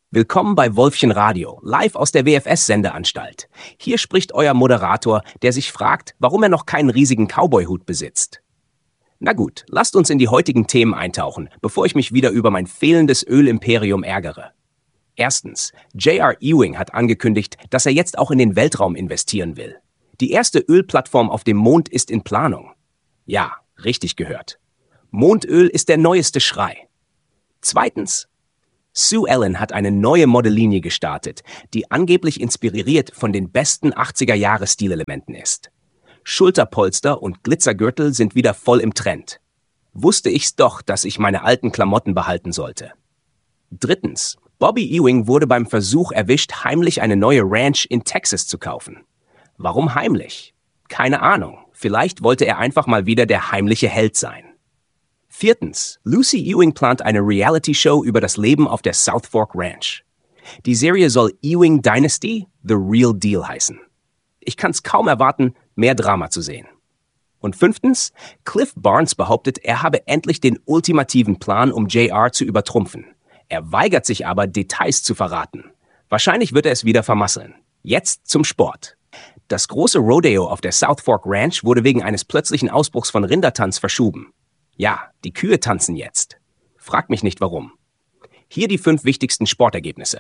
Willkommen bei Wolfchen Radio, live aus der WFS-Sendeanstalt. Hier spricht euer Moderator, der sich fragt, warum er noch keinen riesigen Cowboy-Hut besitzt. Na gut, lasst uns in die heutigen Themen eintauchen, bevor ich mich wieder über mein fehlendes Ölimperium ärgere. Erstens, J.R. Ewing hat angekündigt, dass er jetzt auch in den Weltraum investieren will. Die erste Ölplattform auf dem Mond ist in Planung. Ja, richtig gehört. Mondöl ist der neueste Schrei. Zweitens, Sue Ellen hat eine neue Modellinie gestartet, die angeblich inspiriert von den besten 80er-Jahre-Stilelementen ist. Schulterpolster und Glitzergürtel sind wieder voll im Trend. Wusste ich's doch, dass ich meine alten Klamotten behalten sollte. Drittens, Bobby Ewing wurde beim Versuch erwischt, heimlich eine neue Ranch in Texas zu kaufen. Warum heimlich? Keine Ahnung. Vielleicht wollte er einfach mal wieder der heimliche Held sein. Viertens, Lucy Ewing plant eine Reality-Show über das Leben auf der South Fork Ranch. Die Serie soll Ewing Dynasty The Real Deal heißen. Ich kann's kaum erwarten, mehr Drama zu sehen. Und fünftens, Cliff Barnes behauptet, er habe endlich den ultimativen Plan, um JR zu übertrumpfen. Er weigert sich aber, Details zu verraten. Wahrscheinlich wird er es wieder vermasseln. Jetzt zum Sport. Das große Rodeo auf der South Fork Ranch wurde wegen eines plötzlichen Ausbruchs von Rindertanz verschoben. Ja, die Kühe tanzen jetzt. Frag mich nicht warum. Hier die 5 wichtigsten Sportergebnisse.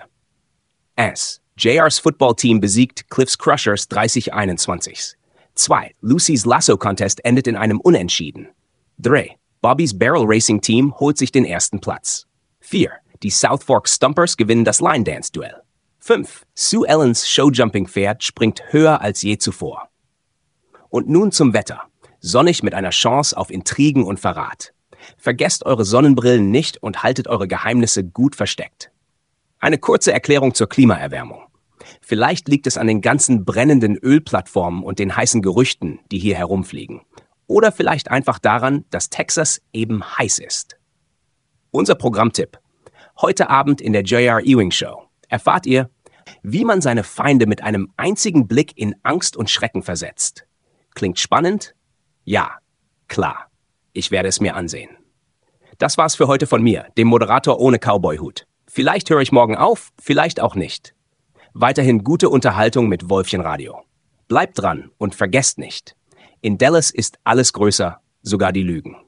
1. JR's Football-Team besiegt Cliff's Crushers 30-21. 2. Lucy's Lasso-Contest endet in einem Unentschieden. 3. Bobby's Barrel Racing-Team holt sich den ersten Platz. 4. Die South Fork Stumpers gewinnen das Line-Dance-Duell. 5. Sue Ellens Showjumping-Pferd springt höher als je zuvor. Und nun zum Wetter. Sonnig mit einer Chance auf Intrigen und Verrat. Vergesst eure Sonnenbrillen nicht und haltet eure Geheimnisse gut versteckt. Eine kurze Erklärung zur Klimaerwärmung. Vielleicht liegt es an den ganzen brennenden Ölplattformen und den heißen Gerüchten, die hier herumfliegen. Oder vielleicht einfach daran, dass Texas eben heiß ist. Unser Programmtipp. Heute Abend in der J.R. Ewing Show erfahrt ihr, wie man seine Feinde mit einem einzigen Blick in Angst und Schrecken versetzt. Klingt spannend? Ja, klar. Ich werde es mir ansehen. Das war's für heute von mir, dem Moderator ohne Cowboy-Hut. Vielleicht höre ich morgen auf, vielleicht auch nicht. Weiterhin gute Unterhaltung mit Wolfchen Radio. Bleibt dran und vergesst nicht, in Dallas ist alles größer, sogar die Lügen.